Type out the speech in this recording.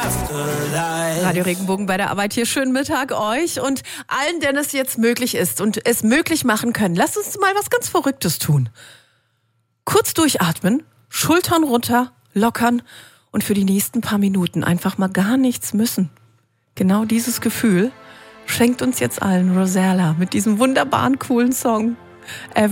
Radio Regenbogen bei der Arbeit hier. Schönen Mittag euch und allen, denen es jetzt möglich ist und es möglich machen können. Lasst uns mal was ganz Verrücktes tun. Kurz durchatmen, Schultern runter, lockern und für die nächsten paar Minuten einfach mal gar nichts müssen. Genau dieses Gefühl schenkt uns jetzt allen Rosella mit diesem wunderbaren, coolen Song.